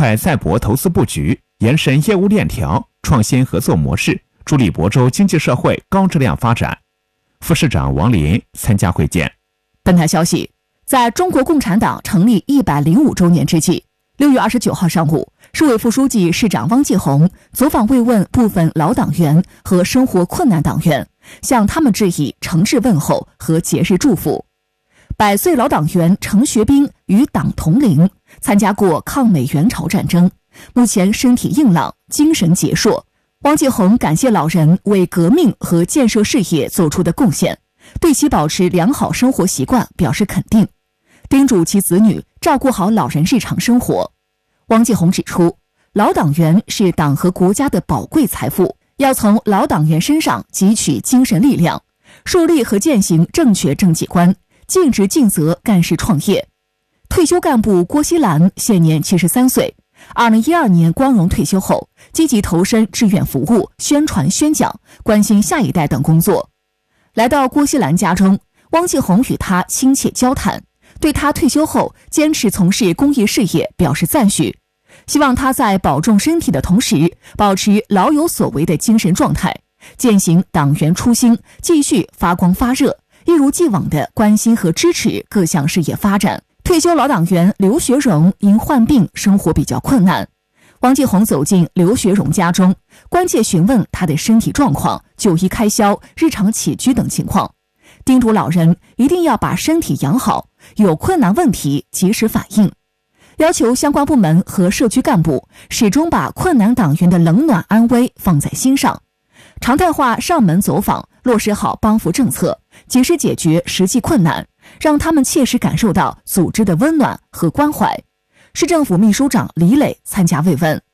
快再博投资布局，延伸业务链条，创新合作模式，助力亳州经济社会高质量发展。副市长王林参加会见。 本台消息，在中国共产党成立105周年之际，6月29号上午，市委副书记、市长汪继红走访慰问部分老党员和生活困难党员，向他们致以诚挚问候和节日祝福。100岁老党员程学兵与党同龄，参加过抗美援朝战争，目前身体硬朗，精神矍铄。汪继红感谢老人为革命和建设事业做出的贡献，对其保持良好生活习惯表示肯定，叮嘱其子女照顾好老人日常生活。汪继红指出，老党员是党和国家的宝贵财富，要从老党员身上汲取精神力量，树立和践行正确政绩观，尽职尽责干事创业。退休干部郭锡兰现年73岁，2012年光荣退休后，积极投身志愿服务、宣传宣讲、关心下一代等工作。来到郭锡兰家中，汪继红与他亲切交谈，对他退休后坚持从事公益事业表示赞许，希望他在保重身体的同时，保持老有所为的精神状态，践行党员初心，继续发光发热，一如既往地关心和支持各项事业发展。退休老党员刘学荣因患病生活比较困难，汪继红走进刘学荣家中，关切询问他的身体状况、就医开销、日常起居等情况，叮嘱老人一定要把身体养好，有困难问题及时反映，要求相关部门和社区干部始终把困难党员的冷暖安危放在心上，常态化上门走访，落实好帮扶政策，及时解决实际困难，让他们切实感受到组织的温暖和关怀。市政府秘书长李磊参加慰问。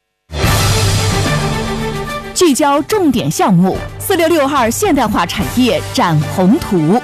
聚焦重点项目，466号现代化产业展宏图。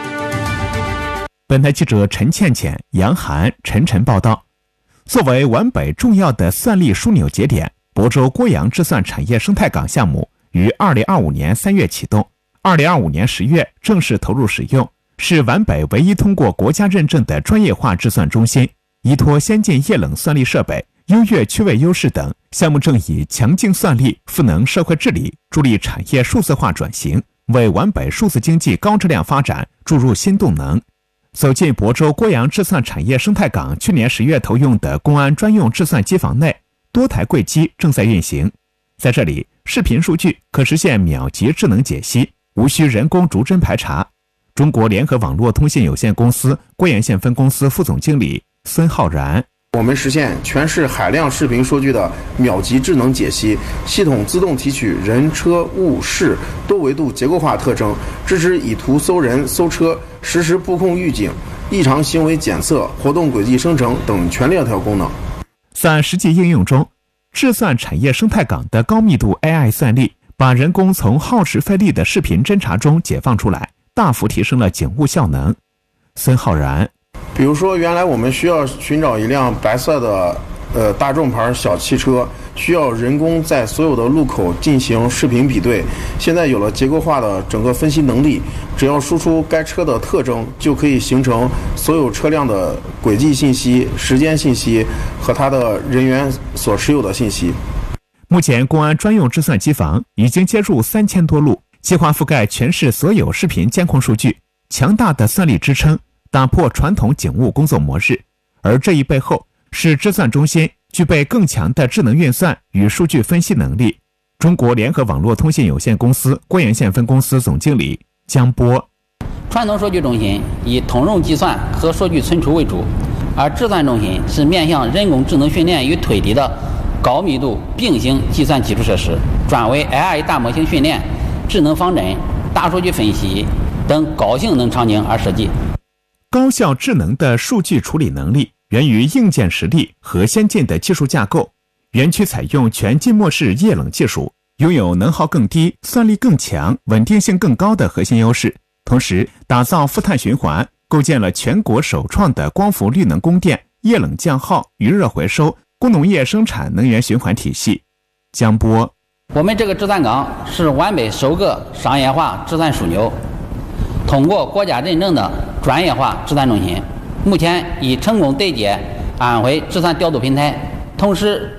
本台记者陈倩倩、杨涵、陈晨报道。作为皖北重要的算力枢纽节点，亳州郭阳制算产业生态港项目于2025年3月启动，2025年10月正式投入使用，是皖北唯一通过国家认证的专业化制算中心。依托先进液冷算力设备、优越区位优势等，项目正以强劲算力赋能社会治理，助力产业数字化转型，为皖北数字经济高质量发展注入新动能。走进亳州郭阳制算产业生态港去年10月投用的公安专用制算机房内，多台柜机正在运行。在这里，视频数据可实现秒级智能解析，无需人工逐帧排查。中国联合网络通信有限公司郭阳县分公司副总经理孙浩然， 我们实现全市海量视频数据的秒级智能解析，系统自动提取人、车、物、事多维度结构化特征，支持以图搜人、搜车、实时布控预警、异常行为检测、活动轨迹生成等全链条功能。 在实际应用中，制算产业生态港的高密度 AI 算力把人工从耗时费力的视频侦查中解放出来，大幅提升了警务效能。孙浩然， 比如说，原来我们需要寻找一辆白色的大众牌小汽车，需要人工在所有的路口进行视频比对。现在有了结构化的整个分析能力，只要输出该车的特征，就可以形成所有车辆的轨迹信息、时间信息和它的人员所持有的信息。 目前，公安专用制算机房已经接入3000多路，计划覆盖全市所有视频监控数据。强大的算力支撑打破传统警务工作模式，而这一背后是制算中心具备更强的智能运算与数据分析能力。中国联合网络通信有限公司郭阳县分公司总经理江波， 传统数据中心以通用计算和数据存储为主，而制算中心是面向人工智能训练与推理的高密度并行计算基础设施，专为 AI 大模型训练、智能方针、大数据分析等高性能场景而设计。 高效智能的数据处理能力源于硬件实力和先进的技术架构。园区采用全浸没式液冷技术，拥有能耗更低、算力更强、稳定性更高的核心优势，同时打造负碳循环，构建了全国首创的光伏绿能供电、液冷降耗、余热回收、工农业生产能源循环体系。江波， 我们这个制算港是皖北首个商业化制算枢纽，通过国家认证的专业化制算中心，目前已成功对接安徽制算调度平台，同时